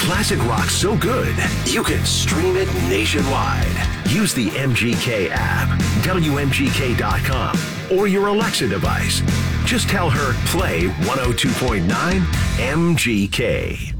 Classic rock so good, you can stream it nationwide. Use the MGK app, WMGK.com, or your Alexa device. Just tell her, play 102.9 MGK.